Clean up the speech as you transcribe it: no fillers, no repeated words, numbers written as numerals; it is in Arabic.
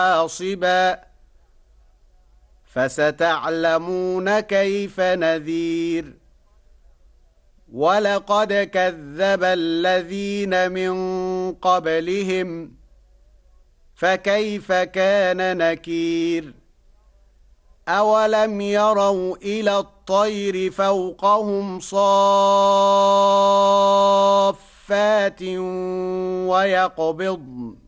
حاصبا فستعلمون كيف نذير ولقد كذب الذين من قبلهم فكيف كان نكير أولم يروا إلى الطير فوقهم صافات ويقبضن